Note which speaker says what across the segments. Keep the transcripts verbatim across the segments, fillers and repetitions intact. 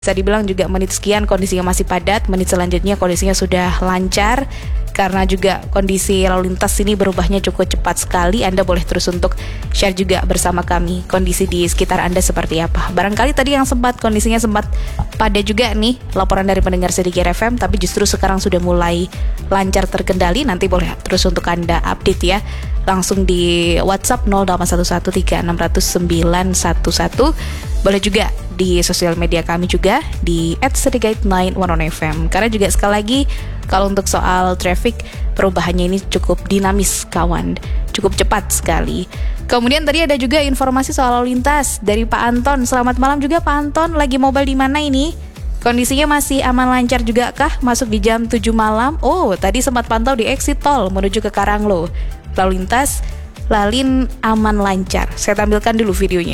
Speaker 1: Bisa dibilang juga menit sekian kondisinya masih padat, menit selanjutnya kondisinya sudah lancar. Karena juga kondisi lalu lintas ini berubahnya cukup cepat sekali. Anda boleh terus untuk share juga bersama kami kondisi di sekitar Anda seperti apa. Barangkali tadi yang sempat kondisinya sempat padat juga nih laporan dari pendengar Sedikit F M, tapi justru sekarang sudah mulai lancar terkendali. Nanti boleh terus untuk Anda update ya, langsung di WhatsApp nol delapan satu satu tiga enam nol nol sembilan satu satu. Boleh juga di sosial media kami juga di et sedikit sembilan satu F M. Karena juga sekali lagi kalau untuk soal traffic perubahannya ini cukup dinamis kawan, cukup cepat sekali. Kemudian tadi ada juga informasi soal lalu lintas dari Pak Anton. Selamat malam juga Pak Anton, lagi mobile di mana ini? Kondisinya masih aman lancar juga kah masuk di jam tujuh malam? Oh, tadi sempat pantau di exit tol menuju ke Karanglo. Lalu lintas Lalin aman lancar. Saya tampilkan dulu videonya.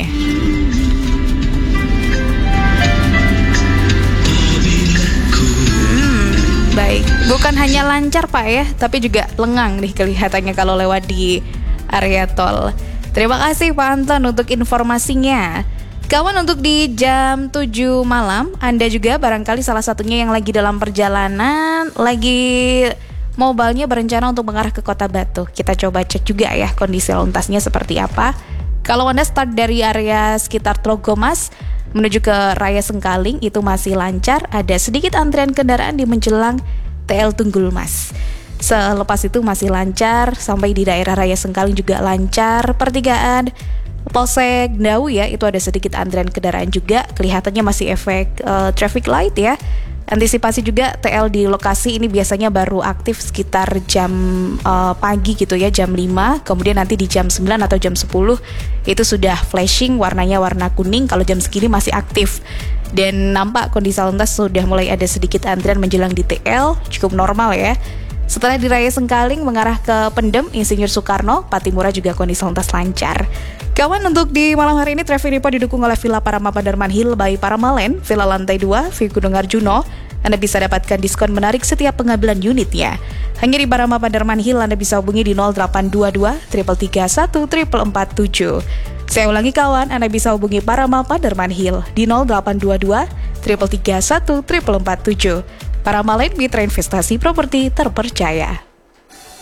Speaker 1: Baik, bukan hanya lancar Pak ya, tapi juga lengang nih kelihatannya kalau lewat di area tol. Terima kasih Pak Anton untuk informasinya. Kawan, untuk di jam tujuh malam, Anda juga barangkali salah satunya yang lagi dalam perjalanan, lagi mobilnya berencana untuk mengarah ke Kota Batu. Kita coba cek juga ya kondisi lalu lintasnya seperti apa. Kalau Anda start dari area sekitar Trogomas menuju ke Raya Sengkaling itu masih lancar, ada sedikit antrian kendaraan di menjelang T L Tunggul Mas. Selepas itu masih lancar, sampai di daerah Raya Sengkaling juga lancar. Pertigaan Polsek Ndawu ya, itu ada sedikit antrian kendaraan juga, kelihatannya masih efek uh, traffic light ya. Antisipasi juga T L di lokasi ini biasanya baru aktif sekitar jam uh, pagi gitu ya, jam lima. Kemudian nanti di jam sembilan atau jam sepuluh itu sudah flashing, warnanya warna kuning. Kalau jam segini masih aktif. Dan nampak kondisi lalu lintas sudah mulai ada sedikit antrian menjelang di T L, cukup normal ya. Setelah di Raya Sengkaling mengarah ke Pendem, Insinyur Soekarno, Patimura juga kondisi lalu lintas lancar. Kawan, untuk di malam hari ini Traffic Report didukung oleh Villa Parama Paderman Hill by Paramalen, Villa Lantai dua, View Gunung Arjuno. Anda bisa dapatkan diskon menarik setiap pengambilan unitnya. Hanya di Parama Paderman Hill Anda bisa hubungi di nol delapan dua dua tiga tiga satu empat empat tujuh. Saya ulangi kawan, Anda bisa hubungi Parama Paderman Hill di nol delapan dua dua tiga tiga satu empat empat tujuh. Paramalen, mitra investasi properti terpercaya.